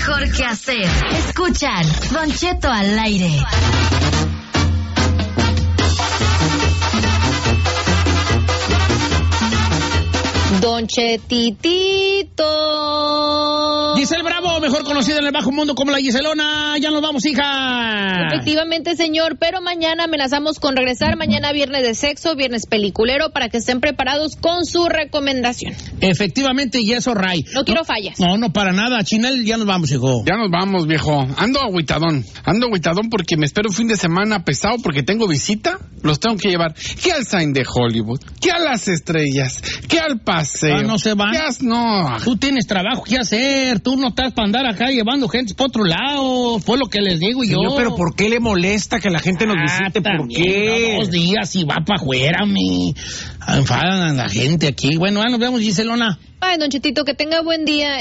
mejor que hacer. Escuchar Don Cheto al aire. Don Chetitito. Giselle Bravo, mejor conocida en el bajo mundo como la Giselona. Ya nos vamos, hija. Efectivamente, señor, pero mañana amenazamos con regresar. Mañana viernes de sexo, viernes peliculero, para que estén preparados con su recomendación. Efectivamente, y eso, Ray. No quiero fallas. No, para nada. Chinel, ya nos vamos, hijo. Ya nos vamos, viejo. Ando agüitadón porque me espero un fin de semana pesado porque tengo visita. Los tengo que llevar. ¿Qué al Sign de Hollywood? ¿Qué a las estrellas? ¿Qué al paseo? No se van. No. Tú tienes trabajo que hacer. Tú no estás para andar acá llevando gente para otro lado. Fue lo que les digo yo. Señor, pero ¿por qué le molesta que la gente nos visite? ¿Por qué? 2 días y va para afuera, enfadan a la gente aquí. Bueno, nos vemos, Giselona. Ay, Don Chetito, que tenga buen día.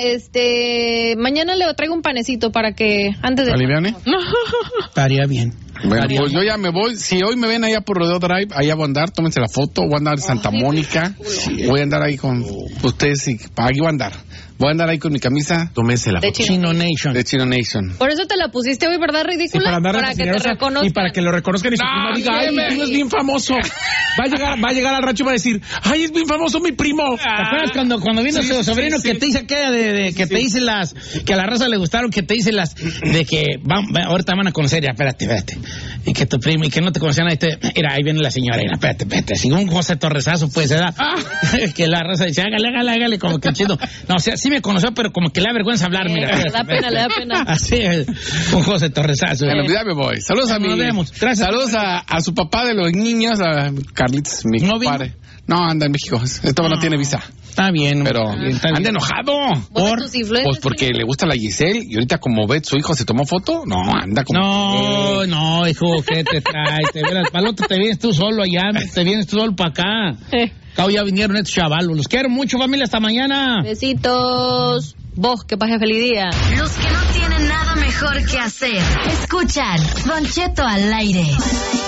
Mañana le traigo un panecito para que antes de... ¿Aliviane? Estaría bien. Bueno, pues yo ya me voy. Si hoy me ven allá por Rodeo Drive, allá voy a andar, tómense la foto. Voy a andar en Santa Mónica. Voy a andar ahí con ustedes. Aquí voy a andar. Voy a andar ahí con mi camisa. Tómense la foto. Chino Nation. De Chino Nation. Por eso te la pusiste hoy, ¿verdad, ridícula? Sí, para que te reconozcan. y para que lo reconozcan y su prima diga, ay, mi primo es bien famoso. Va a llegar al rancho y va a decir, ay, es bien famoso mi primo. ¿Te acuerdas cuando vino su sobrino que te dice aquella que te dice que a la raza le gustaron, que te dice de que ahorita van a conocer, ya, espérate. Y que tu primo, y que no te conocían, mira, ahí viene la señora, mira, espérate. Si un José Torresazo, pues, ¿verdad? Que la raza dice, hágale, como que chido. No, o sea, sí me conoció, pero como que le da vergüenza hablar, mira. Le da pena. Así es, un José Torresazo. Bueno, ya me voy. Saludos a mi... Nos vemos. Gracias. Saludos a su papá de los niños, a Carlitos, mi padre. No, anda en México. No tiene visa. Está bien. Pero anda enojado. Pues porque le gusta la Giselle y ahorita como ve su hijo se tomó foto, anda como... No, hijo, ¿qué te traes? Palote, te vienes tú solo allá, te vienes tú solo para acá. Acá ya vinieron estos chavalos. Los quiero mucho, familia, hasta mañana. Besitos. Vos, que pase feliz día. Los que no tienen nada mejor que hacer. Escuchar Don Cheto al aire.